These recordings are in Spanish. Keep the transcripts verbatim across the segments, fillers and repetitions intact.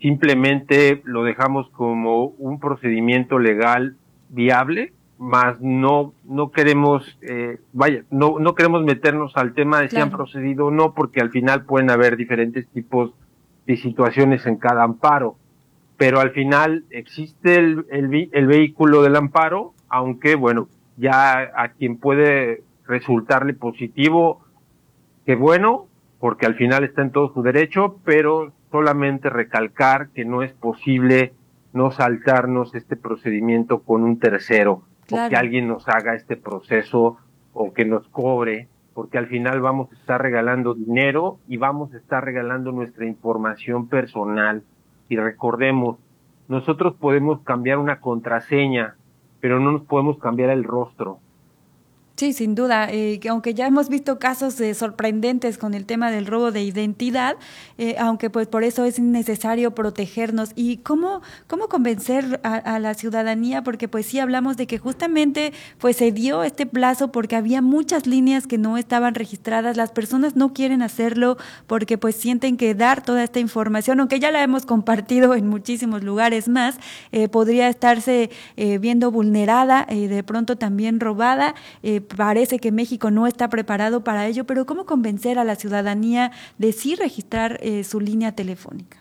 simplemente lo dejamos como un procedimiento legal viable, más no no queremos, eh, vaya, no no queremos meternos al tema de si han Claro. procedido o no, porque al final pueden haber diferentes tipos de situaciones en cada amparo, pero al final existe el, el, el vehículo del amparo, aunque bueno, ya a quien puede resultarle positivo, que bueno, porque al final está en todo su derecho, pero solamente recalcar que no es posible no saltarnos este procedimiento con un tercero, o que Claro. alguien nos haga este proceso, o que nos cobre, porque al final vamos a estar regalando dinero y vamos a estar regalando nuestra información personal. Y recordemos, nosotros podemos cambiar una contraseña, pero no nos podemos cambiar el rostro. Sí, sin duda, eh, que aunque ya hemos visto casos eh, sorprendentes con el tema del robo de identidad, eh, aunque pues por eso es necesario protegernos. ¿Y cómo, cómo convencer a, a la ciudadanía? Porque pues sí hablamos de que justamente pues se dio este plazo porque había muchas líneas que no estaban registradas, las personas no quieren hacerlo porque pues sienten que dar toda esta información, aunque ya la hemos compartido en muchísimos lugares más, eh, podría estarse eh, viendo vulnerada, eh, de pronto también robada. eh, Parece que México no está preparado para ello, pero ¿cómo convencer a la ciudadanía de sí registrar eh, su línea telefónica?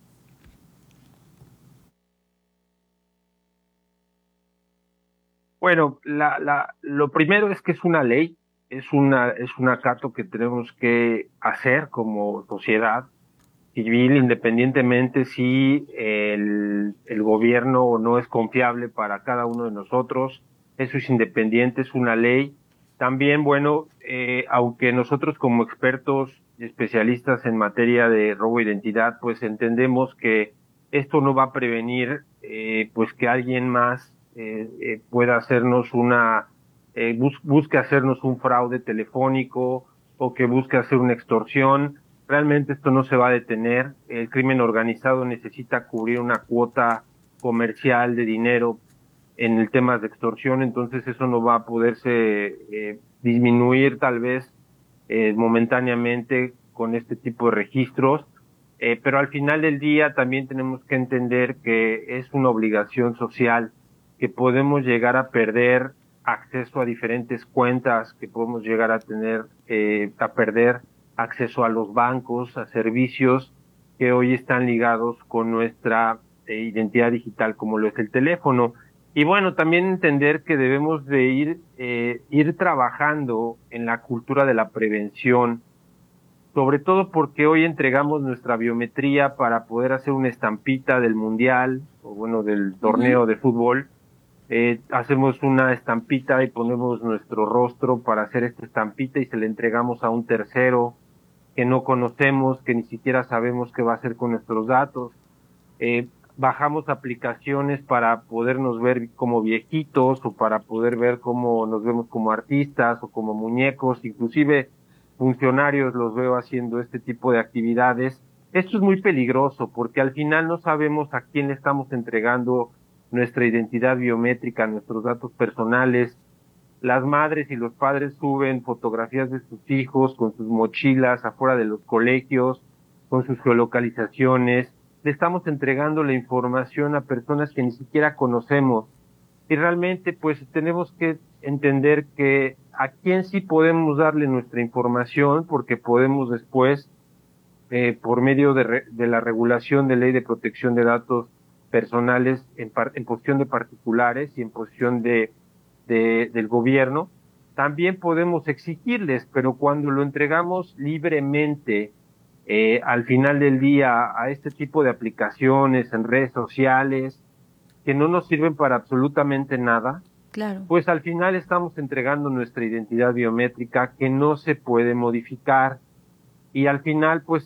Bueno, la, la, lo primero es que es una ley, es una, es un acato que tenemos que hacer como sociedad civil, independientemente si el, el gobierno no es confiable para cada uno de nosotros. Eso es independiente, es una ley. También, bueno, eh, aunque nosotros como expertos y especialistas en materia de robo de identidad, pues entendemos que esto no va a prevenir, eh, pues que alguien más eh, eh, pueda hacernos una, eh, bus busque hacernos un fraude telefónico o que busque hacer una extorsión. Realmente esto no se va a detener. El crimen organizado necesita cubrir una cuota comercial de dinero en el tema de extorsión, entonces eso no va a poderse eh, disminuir tal vez eh, momentáneamente con este tipo de registros, eh, pero al final del día también tenemos que entender que es una obligación social, que podemos llegar a perder acceso a diferentes cuentas, que podemos llegar a tener, eh, a perder acceso a los bancos, a servicios que hoy están ligados con nuestra eh, identidad digital, como lo es el teléfono. Y bueno, también entender que debemos de ir, eh, ir trabajando en la cultura de la prevención, sobre todo porque hoy entregamos nuestra biometría para poder hacer una estampita del mundial, o bueno, del Uh-huh. torneo de fútbol. Eh, hacemos una estampita y ponemos nuestro rostro para hacer esta estampita y se la entregamos a un tercero que no conocemos, que ni siquiera sabemos qué va a hacer con nuestros datos. Eh, bajamos aplicaciones para podernos ver como viejitos o para poder ver cómo nos vemos como artistas o como muñecos, inclusive funcionarios los veo haciendo este tipo de actividades. Esto es muy peligroso porque al final no sabemos a quién le estamos entregando nuestra identidad biométrica, nuestros datos personales. Las madres y los padres suben fotografías de sus hijos con sus mochilas afuera de los colegios, con sus geolocalizaciones. Le estamos entregando la información a personas que ni siquiera conocemos. Y realmente, pues, tenemos que entender que a quién sí podemos darle nuestra información, porque podemos después, eh, por medio de, re, de la regulación de ley de protección de datos personales en, par, en posición de particulares y en posición de de, del gobierno, también podemos exigirles, pero cuando lo entregamos libremente, eh, al final del día, a este tipo de aplicaciones en redes sociales, que no nos sirven para absolutamente nada, Claro. pues al final estamos entregando nuestra identidad biométrica que no se puede modificar. Y al final, pues,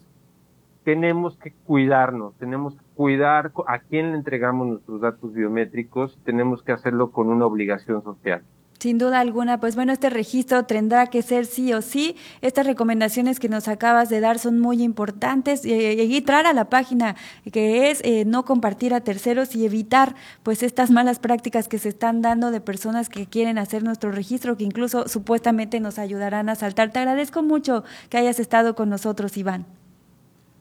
tenemos que cuidarnos, tenemos que cuidar a quién le entregamos nuestros datos biométricos, tenemos que hacerlo con una obligación social. Sin duda alguna, pues bueno, este registro tendrá que ser sí o sí. Estas recomendaciones que nos acabas de dar son muy importantes. Eh, y entrar a la página que es eh, no compartir a terceros y evitar pues estas malas prácticas que se están dando de personas que quieren hacer nuestro registro, que incluso supuestamente nos ayudarán a saltar. Te agradezco mucho que hayas estado con nosotros, Iván.